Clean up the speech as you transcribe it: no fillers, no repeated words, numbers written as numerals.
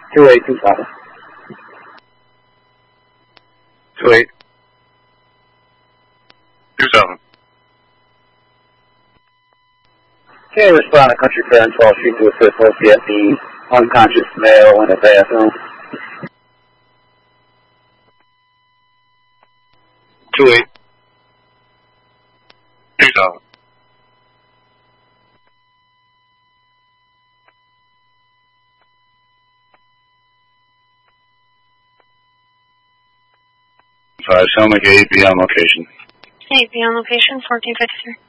2825. 2827. Okay, respond to Country Fair and 12th Street to assist OCFE unconscious male in a bathroom. 2827. Show me 8B on location. 8B on location, 1453.